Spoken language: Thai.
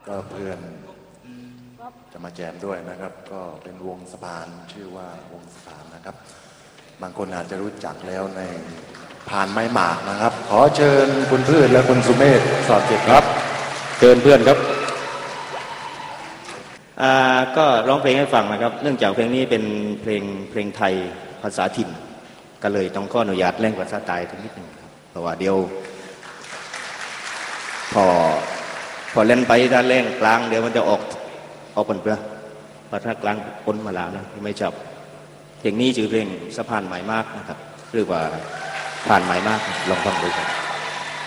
ก็เพื่อนจะมาแจมด้วยนะครับ ก็เป็นวงสะพานชื่อว่าวงสะพานนะครับ บางคนอาจจะรู้จักแล้วในผ่านไม้หมากนะครับ ขอเชิญคุณพืชและคุณสุเมธสอดเจ็ดครับเชิญเพื่อนครับก็ร้องเพลงให้ฟังนะครับเนื่องจากเพลงนี้เป็นเพลงไทยภาษาถิ่นก็เลยต้องขออนุญาตเล่นภาษาใต้ทั้งนิดหนึ่งครับเพราะว่าเดี๋ยวพอเล่นไปถ้าเล่นกลางเดี๋ยวมันจะออกผลเปลือกพอถ้ากลางปนมาแล้วนะไม่ชอบเพลงนี้ชื่อเพลงสะพานใหม่มากนะครับหรือว่าผ่านใหม่มากลองฟังดูครับ